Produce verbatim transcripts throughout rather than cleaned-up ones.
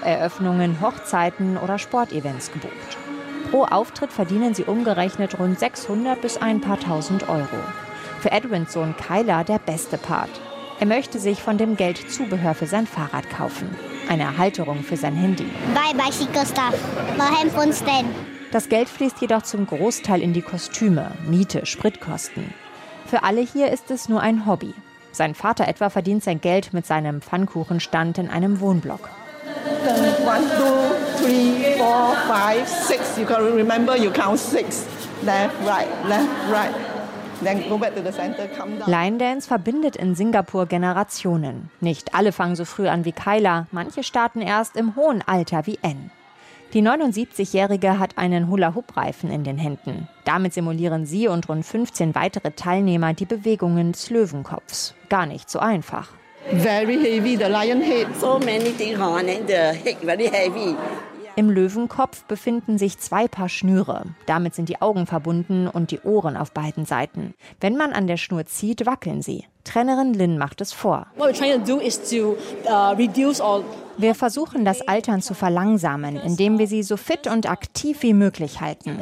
Shop-Eröffnungen, Hochzeiten oder Sportevents gebucht. Pro Auftritt verdienen sie umgerechnet rund sechshundert bis ein paar tausend Euro. Für Edwins Sohn Kyler der beste Part. Er möchte sich von dem Geld Zubehör für sein Fahrrad kaufen. Eine Halterung für sein Handy. Buy bicycle stuff. My handphone stand. Das Geld fließt jedoch zum Großteil in die Kostüme, Miete, Spritkosten. Für alle hier ist es nur ein Hobby. Sein Vater etwa verdient sein Geld mit seinem Pfannkuchenstand in einem Wohnblock. One, two, three, four, five, six. You can remember, you count six. Left, right, left, right. Then go back to the center, come down. Line Dance verbindet in Singapur Generationen. Nicht alle fangen so früh an wie Kyler, manche starten erst im hohen Alter wie Anne. Die neunundsiebzigjährige hat einen Hula-Hoop-Reifen in den Händen. Damit simulieren sie und rund fünfzehn weitere Teilnehmer die Bewegungen des Löwenkopfs. Gar nicht so einfach. Very heavy, the lion head. So many things on and the head very heavy. Im Löwenkopf befinden sich zwei Paar Schnüre. Damit sind die Augen verbunden und die Ohren auf beiden Seiten. Wenn man an der Schnur zieht, wackeln sie. Trainerin Lin macht es vor. Wir versuchen, das Altern zu verlangsamen, indem wir sie so fit und aktiv wie möglich halten.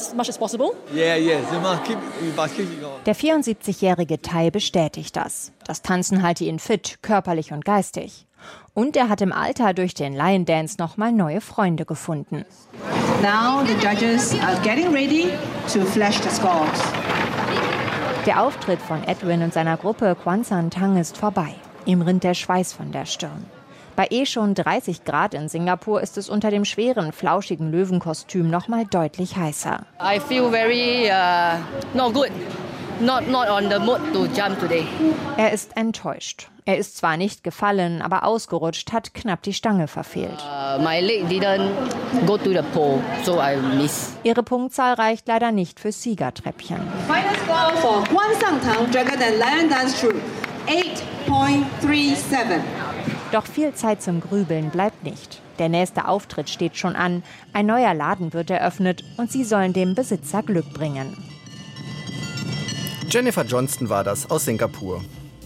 Der vierundsiebzigjährige Tai bestätigt das. Das Tanzen halte ihn fit, körperlich und geistig. Und er hat im Alter durch den Lion Dance nochmal neue Freunde gefunden. Now the judges are getting ready to flash the scores. Der Auftritt von Edwin und seiner Gruppe Kwansan Tang ist vorbei. Ihm rinnt der Schweiß von der Stirn. Bei eh schon dreißig Grad in Singapur ist es unter dem schweren, flauschigen Löwenkostüm noch mal deutlich heißer. I feel very uh, not good. Not, not on the mood to jump today. Er ist enttäuscht. Er ist zwar nicht gefallen, aber ausgerutscht, hat knapp die Stange verfehlt. Uh, my leg didn't go to the pole, so I miss. Ihre Punktzahl reicht leider nicht fürs Siegertreppchen. Final score for Kwansan Tang Dragon and Lion Dance Troupe, eight point three seven. Doch viel Zeit zum Grübeln bleibt nicht. Der nächste Auftritt steht schon an, ein neuer Laden wird eröffnet und sie sollen dem Besitzer Glück bringen. Jennifer Johnston war das aus Singapur.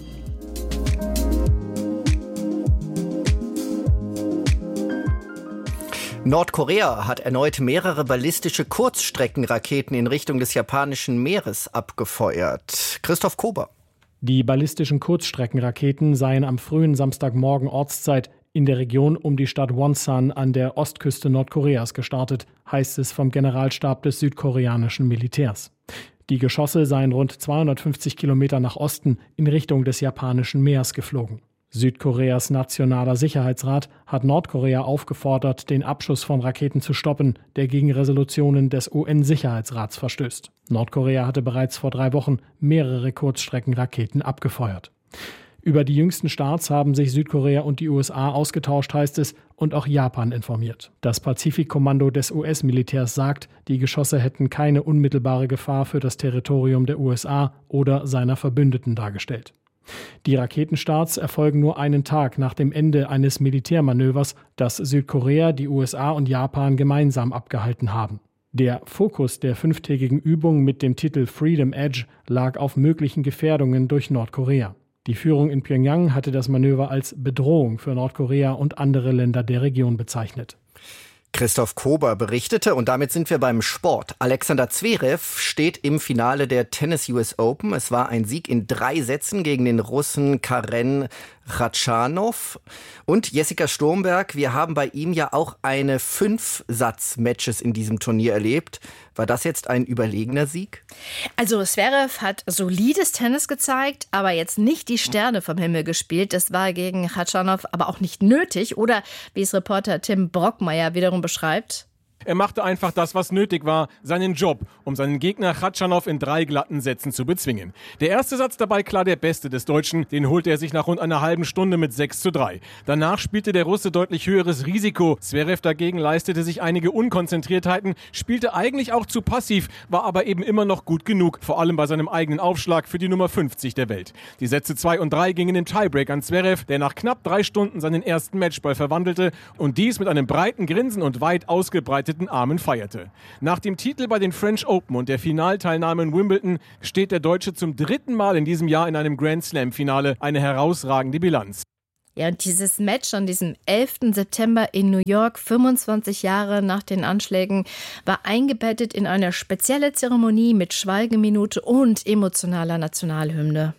Nordkorea hat erneut mehrere ballistische Kurzstreckenraketen in Richtung des japanischen Meeres abgefeuert. Christoph Kober. Die ballistischen Kurzstreckenraketen seien am frühen Samstagmorgen Ortszeit in der Region um die Stadt Wonsan an der Ostküste Nordkoreas gestartet, heißt es vom Generalstab des südkoreanischen Militärs. Die Geschosse seien rund zweihundertfünfzig Kilometer nach Osten in Richtung des japanischen Meeres geflogen. Südkoreas Nationaler Sicherheitsrat hat Nordkorea aufgefordert, den Abschuss von Raketen zu stoppen, der gegen Resolutionen des U N-Sicherheitsrats verstößt. Nordkorea hatte bereits vor drei Wochen mehrere Kurzstreckenraketen abgefeuert. Über die jüngsten Starts haben sich Südkorea und die U S A ausgetauscht, heißt es, und auch Japan informiert. Das Pazifikkommando des U S-Militärs sagt, die Geschosse hätten keine unmittelbare Gefahr für das Territorium der U S A oder seiner Verbündeten dargestellt. Die Raketenstarts erfolgen nur einen Tag nach dem Ende eines Militärmanövers, das Südkorea, die U S A und Japan gemeinsam abgehalten haben. Der Fokus der fünftägigen Übung mit dem Titel Freedom Edge lag auf möglichen Gefährdungen durch Nordkorea. Die Führung in Pyongyang hatte das Manöver als Bedrohung für Nordkorea und andere Länder der Region bezeichnet. Christoph Kober berichtete und damit sind wir beim Sport. Alexander Zverev steht im Finale der Tennis U S Open. Es war ein Sieg in drei Sätzen gegen den Russen Karen Khachanov und Jessica Sturmberg. Wir haben bei ihm ja auch eine Fünf-Satz-Matches in diesem Turnier erlebt. War das jetzt ein überlegener Sieg? Also Zverev hat solides Tennis gezeigt, aber jetzt nicht die Sterne vom Himmel gespielt. Das war gegen Khachanov aber auch nicht nötig. Oder wie es Reporter Tim Brockmeier wiederum beschreibt: Er machte einfach das, was nötig war, seinen Job, um seinen Gegner Khachanov in drei glatten Sätzen zu bezwingen. Der erste Satz dabei klar der beste des Deutschen, den holte er sich nach rund einer halben Stunde mit sechs zu drei. Danach spielte der Russe deutlich höheres Risiko. Zverev dagegen leistete sich einige Unkonzentriertheiten, spielte eigentlich auch zu passiv, war aber eben immer noch gut genug, vor allem bei seinem eigenen Aufschlag für die Nummer fünfzig der Welt. Die Sätze zwei und drei gingen im Tiebreak an Zverev, der nach knapp drei Stunden seinen ersten Matchball verwandelte und dies mit einem breiten Grinsen und weit ausgebreiteten Armen feierte. Nach dem Titel bei den French Open und der Finalteilnahme in Wimbledon steht der Deutsche zum dritten Mal in diesem Jahr in einem Grand Slam-Finale, eine herausragende Bilanz. Ja, und dieses Match an diesem elften September in New York, fünfundzwanzig Jahre nach den Anschlägen, war eingebettet in eine spezielle Zeremonie mit Schweigeminute und emotionaler Nationalhymne.